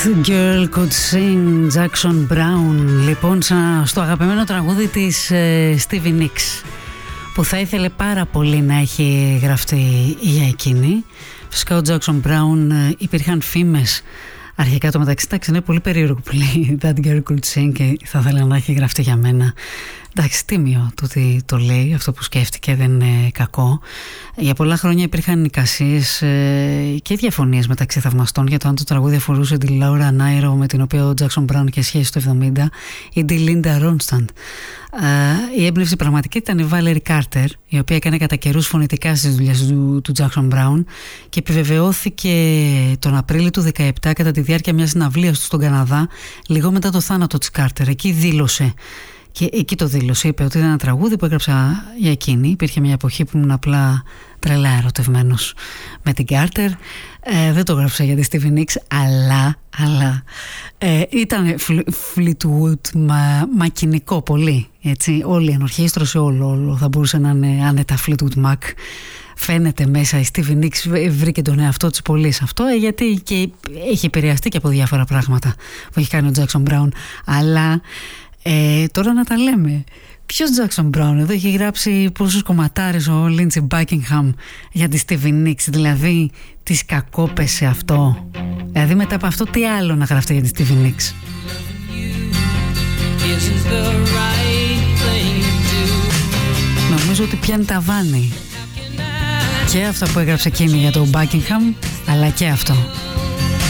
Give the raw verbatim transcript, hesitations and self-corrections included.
Girl Could Sing, Jackson Brown. Λοιπόν, στο αγαπημένο τραγούδι της ε, Stevie Nicks, που θα ήθελε πάρα πολύ να έχει γραφτεί για εκείνη. Φυσικά ο Jackson Brown, ε, υπήρχαν φήμες αρχικά το μεταξύ. Εντάξει, είναι πολύ περίεργο που λέει That Girl Could Sing και θα ήθελα να έχει γραφτεί για μένα. Εντάξει, τίμιο το ότι το λέει, αυτό που σκέφτηκε δεν είναι κακό. Για πολλά χρόνια υπήρχαν εικασίες ε, και διαφωνίες μεταξύ θαυμαστών για το αν το τραγούδι αφορούσε τη Λάουρα Νάιρο, με την οποία ο Jackson Brown είχε σχέση το εβδομήντα, ή τη Λίντα Ρόνσταντ. Ε, η έμπνευση πραγματική ήταν η Βάλερη Κάρτερ, η οποία έκανε κατά καιρούς φωνητικά στις δουλειές του, του Jackson Brown, και επιβεβαιώθηκε τον Απρίλιο του δεκαεπτά κατά τη διάρκεια μιας συναυλίας του στον Καναδά, λίγο μετά το θάνατο της Κάρτερ. Εκεί δήλωσε. Και εκεί το δήλωσε, είπε ότι ήταν ένα τραγούδι που έγραψα για εκείνη. Υπήρχε μια εποχή που ήμουν απλά τρελά ερωτευμένος με την Κάρτερ. Ε, δεν το έγραψα για τη Stevie Nicks, αλλά, αλλά ε, ήταν Fleetwood μα, μακινικό πολύ. Έτσι. Όλη η ενορχήστρωση, όλο, όλο θα μπορούσε να είναι άνετα Fleetwood Mac. Φαίνεται μέσα η Stevie Nicks βρήκε τον εαυτό της πολύ σε αυτό, γιατί και έχει επηρεαστεί και από διάφορα πράγματα που έχει κάνει ο Jackson Brown. Αλλά Ε, τώρα να τα λέμε. Ποιος Jackson Brown? Εδώ έχει γράψει πόσους κομματάρες ο Lindsey Buckingham για τη Stevie Nicks. Δηλαδή της κακόπεσε αυτό. Δηλαδή μετά από αυτό τι άλλο να γράφτε για τη Stevie Nicks? Νομίζω ότι πιάνει ταβάνι και αυτά που έγραψε εκείνη για τον Buckingham, αλλά και αυτό.